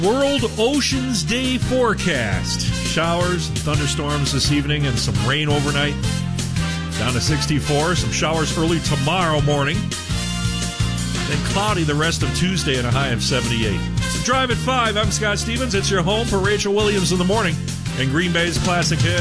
World Oceans Day forecast. Showers and thunderstorms this evening and some rain overnight. Down to 64. Some showers early tomorrow morning. Then cloudy the rest of Tuesday and a high of 78. So Drive at 5. I'm Scott Stevens. It's your home for Rachel Williams in the morning and Green Bay's classic hit.